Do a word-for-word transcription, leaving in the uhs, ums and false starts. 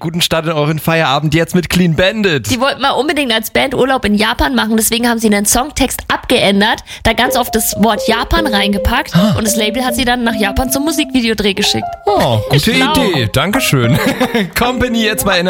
Guten Start in euren Feierabend jetzt mit Clean Bandit. Die wollten mal unbedingt als Band Urlaub in Japan machen, deswegen haben sie den Songtext abgeändert, da ganz oft das Wort Japan reingepackt Ah. und das Label hat sie dann nach Japan zum Musikvideodreh geschickt. Oh, gute Schlau. Idee. Dankeschön. Company jetzt bei N